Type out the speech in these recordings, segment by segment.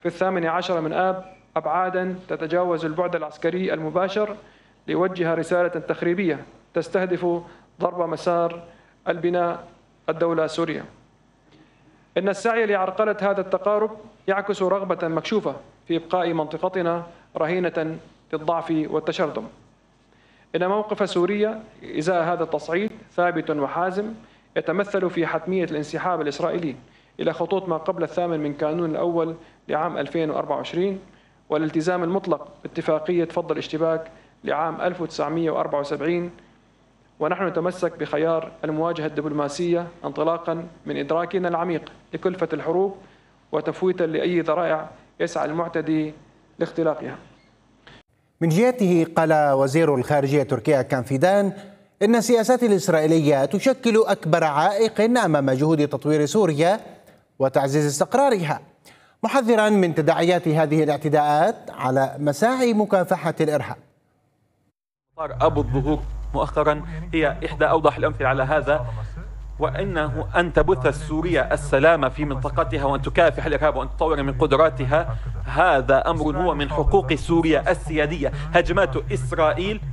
في 18 من آب أبعاداً تتجاوز البعد العسكري المباشر ليوجه رسالة تخريبية تستهدف ضرب مسار البناء الدولة سوريا. إن السعي لعرقلة هذا التقارب يعكس رغبة مكشوفة في إبقاء منطقتنا رهينة للضعف والتشرذم. إن موقف سوريا إزاء هذا التصعيد ثابت وحازم، يتمثل في حتمية الانسحاب الإسرائيلي إلى خطوط ما قبل 8 كانون الأول لعام 2024 والالتزام المطلق باتفاقية فض الاشتباك لعام 1974. ونحن نتمسك بخيار المواجهة الدبلوماسية انطلاقا من إدراكنا العميق لكلفة الحروب وتفويتا لأي ذرائع يسعى المعتدي لاختلاقها. من جهته قال وزير الخارجية تركيا كان فيدان إن السياسات الإسرائيلية تشكل أكبر عائق أمام جهود تطوير سوريا وتعزيز استقرارها، محذرا من تداعيات هذه الاعتداءات على مساعي مكافحة الإرهاب. أبو الظهور مؤخرا هي إحدى أوضح الأمثلة على هذا، وأنه أن تبث سوريا السلام في منطقتها وأن تكافح الإرهاب وأن تطور من قدراتها، هذا أمر هو من حقوق سوريا السيادية. هجمات إسرائيل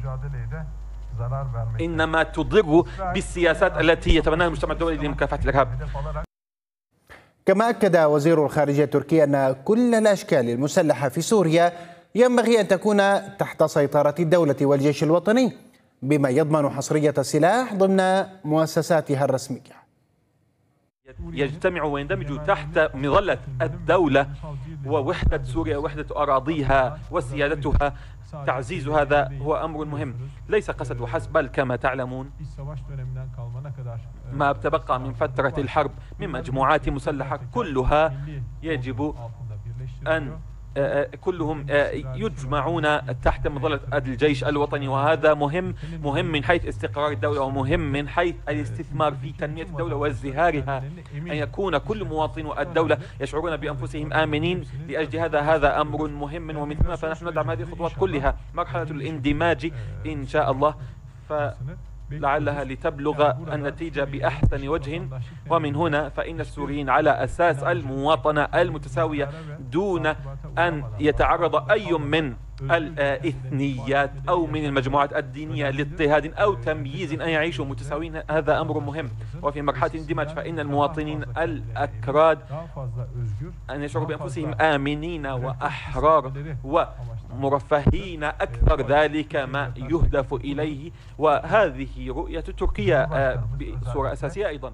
إنما تضر بالسياسات التي يتبناها المجتمع الدولي لمكافحة الإرهاب. كما أكد وزير الخارجية التركي أن كل الأشكال المسلحة في سوريا ينبغي أن تكون تحت سيطرة الدولة والجيش الوطني، بما يضمن حصرية السلاح ضمن مؤسساتها الرسمية. يجتمع ويندمج تحت مظلة الدولة ووحدة سوريا، وحدة أراضيها وسيادتها. تعزيز هذا هو أمر مهم، ليس قصد وحسب، بل كما تعلمون ما تبقى من فترة الحرب من مجموعات مسلحة كلها يجب أن كلهم يجمعون تحت مظلة الجيش الوطني، وهذا مهم من حيث استقرار الدولة ومهم من حيث الاستثمار في تنمية الدولة وازدهارها، أن يكون كل مواطنو الدولة يشعرون بأنفسهم آمنين. لأجل هذا أمر مهم ومن ثم فنحن ندعم هذه الخطوات كلها. مرحلة الاندماج إن شاء الله لعلها لتبلغ النتيجة بأحسن وجه، ومن هنا فإن السوريين على أساس المواطنة المتساوية دون أن يتعرض أي من الإثنيات أو من المجموعات الدينية لاضطهاد أو تمييز أن يعيشوا متساويين، هذا أمر مهم. وفي مرحلة الاندماج فإن المواطنين الأكراد أن يشعروا بأنفسهم آمنين وأحرار ومرفهين أكثر، ذلك ما يهدف إليه، وهذه رؤية تركيا بصورة أساسية أيضا.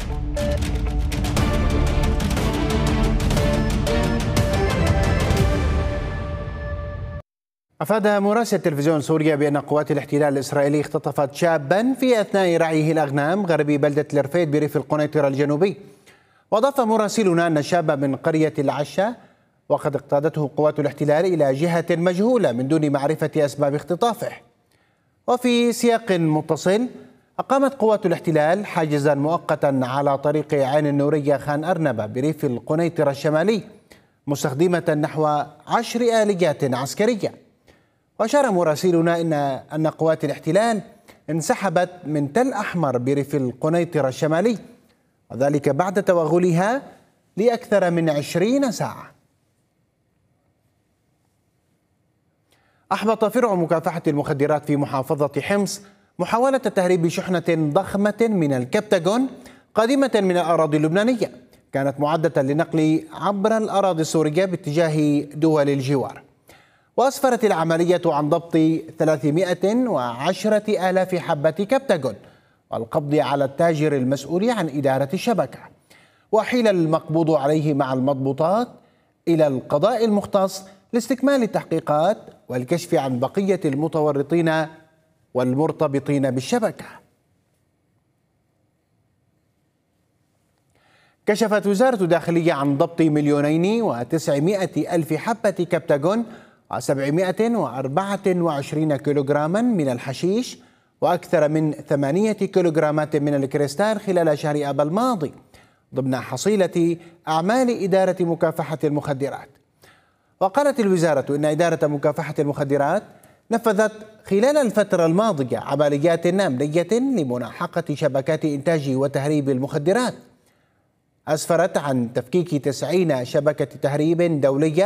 أفاد مراسل تلفزيون سوريا بأن قوات الاحتلال الإسرائيلي اختطفت شابا في أثناء رعيه الأغنام غربي بلدة الرفيد بريف القنيطرة الجنوبي. وأضاف مراسلنا أن الشاب من قرية العشة وقد اقتادته قوات الاحتلال إلى جهة مجهولة من دون معرفة أسباب اختطافه. وفي سياق متصل، أقامت قوات الاحتلال حاجزا مؤقتا على طريق عين النورية خان أرنبة بريف القنيطرة الشمالي، مستخدمة نحو 10 آليات عسكرية. وأشار مراسلنا أن قوات الاحتلال انسحبت من تل أحمر بريف القنيطرة الشمالي، وذلك بعد توغلها لأكثر من 20 ساعة. أحبط فرع مكافحة المخدرات في محافظة حمص محاولة تهريب شحنة ضخمة من الكبتاغون قادمة من الأراضي اللبنانية، كانت معدة للنقل عبر الأراضي السورية باتجاه دول الجوار. وأسفرت العملية عن ضبط 310,000 حبة كبتاغون والقبض على التاجر المسؤول عن إدارة الشبكة. وحيل المقبوض عليه مع المضبوطات إلى القضاء المختص لاستكمال التحقيقات والكشف عن بقية المتورطين والمرتبطين بالشبكة. كشفت وزارة الداخلية عن ضبط 2,900,000 حبة كبتاغون و724 كيلوغراما من الحشيش وأكثر من 8 كيلوغرامات من الكريستال خلال شهر آب الماضي، ضمن حصيلة أعمال إدارة مكافحة المخدرات. وقالت الوزارة إن إدارة مكافحة المخدرات نفذت خلال الفترة الماضية عمليات أمنية لملاحقة شبكات إنتاج وتهريب المخدرات، أسفرت عن تفكيك 90 شبكة تهريب دولية